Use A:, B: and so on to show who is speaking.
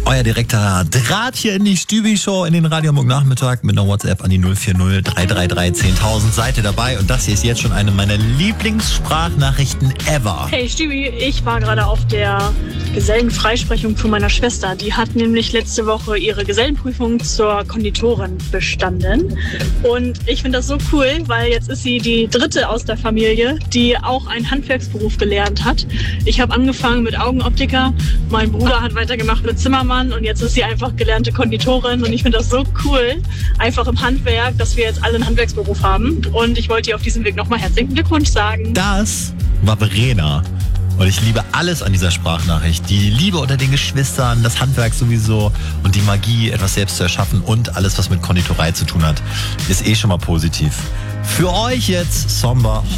A: Euer direkter Draht hier in die Stübi-Show in den Radio Hamburg Nachmittag mit einer WhatsApp an die 040 333 10.000. Seid ihr dabei? Und das hier ist jetzt schon eine meiner Lieblingssprachnachrichten ever.
B: Hey Stübi, ich war gerade auf der Gesellenfreisprechung von meiner Schwester. Die hat nämlich letzte Woche ihre Gesellenprüfung zur Konditorin bestanden. Und ich finde das so cool, weil jetzt ist sie die dritte aus der Familie, die auch einen Handwerksberuf gelernt hat. Ich habe angefangen mit Augenoptiker, mein Bruder hat weitergemacht mit Zimmermann und jetzt ist sie einfach gelernte Konditorin. Und ich finde das so cool, einfach im Handwerk, dass wir jetzt alle einen Handwerksberuf haben. Und ich wollte ihr auf diesem Weg nochmal herzlichen Glückwunsch sagen.
A: Das war Verena. Und ich liebe alles an dieser Sprachnachricht. Die Liebe unter den Geschwistern, das Handwerk sowieso und die Magie, etwas selbst zu erschaffen und alles, was mit Konditorei zu tun hat, ist schon mal positiv. Für euch jetzt Somber